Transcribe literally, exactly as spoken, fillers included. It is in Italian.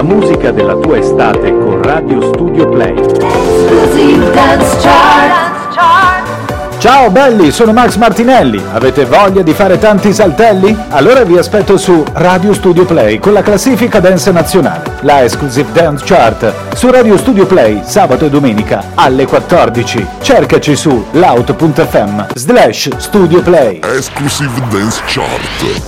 musica della tua estate con Radio Studio Play. Exclusive Dance Chart. Ciao belli, sono Max Martinelli. Avete voglia di fare tanti saltelli? Allora vi aspetto su Radio Studio Play con la classifica dance nazionale, la Exclusive Dance Chart, su Radio Studio Play sabato e domenica alle quattordici. Cercaci su loud punto effe emme slash Studio Play. Exclusive Dance Chart.